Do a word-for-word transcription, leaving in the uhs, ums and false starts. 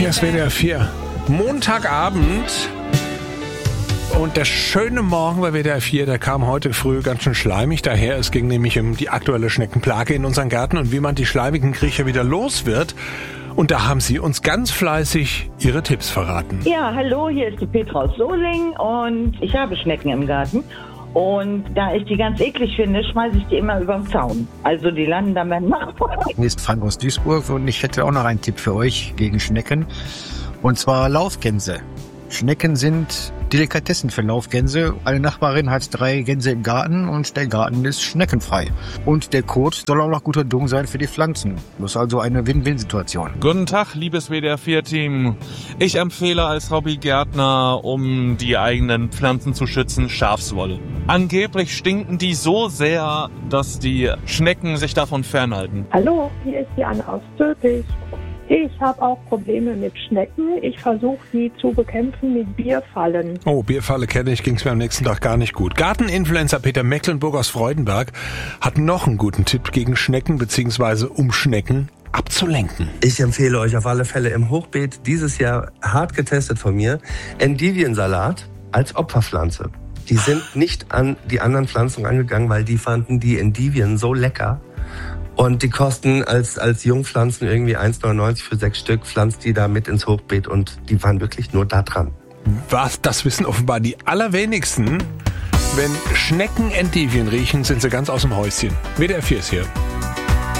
Hier ist W D R vier. Montagabend. Und der schöne Morgen bei W D R vier, der kam heute früh ganz schön schleimig daher. Es ging nämlich um die aktuelle Schneckenplage in unseren Gärten und wie man die schleimigen Kriecher wieder los wird. Und da haben Sie uns ganz fleißig Ihre Tipps verraten. Ja, hallo, hier ist die Petra aus Soling und ich habe Schnecken im Garten. Und da ich die ganz eklig finde, schmeiße ich die immer über den Zaun. Also die landen dann beim Nachbarn. Hier ist Frank aus Duisburg und ich hätte auch noch einen Tipp für euch gegen Schnecken. Und zwar Laufgänse. Schnecken sind Delikatessen für Laufgänse. Eine Nachbarin hat drei Gänse im Garten und der Garten ist schneckenfrei. Und der Kot soll auch noch guter Dung sein für die Pflanzen. Das ist also eine Win-Win-Situation. Guten Tag, liebes W D R vier Team. Ich empfehle als Hobbygärtner, um die eigenen Pflanzen zu schützen, Schafswolle. Angeblich stinken die so sehr, dass die Schnecken sich davon fernhalten. Hallo, hier ist die Anne aus Zülpich. Ich habe auch Probleme mit Schnecken. Ich versuche, sie zu bekämpfen mit Bierfallen. Oh, Bierfalle kenne ich, ging es mir am nächsten Tag gar nicht gut. Garteninfluencer Peter Mecklenburg aus Freudenberg hat noch einen guten Tipp gegen Schnecken bzw. um Schnecken abzulenken. Ich empfehle euch auf alle Fälle im Hochbeet, dieses Jahr hart getestet von mir, Endiviensalat als Opferpflanze. Die sind nicht an die anderen Pflanzen angegangen, weil die fanden die Endivien so lecker. Und die kosten als, als Jungpflanzen irgendwie eins neunundneunzig für sechs Stück, pflanzt die da mit ins Hochbeet und die waren wirklich nur da dran. Was? Das wissen offenbar die allerwenigsten. Wenn Schnecken Endivien riechen, sind sie ganz aus dem Häuschen. W D R vier ist hier.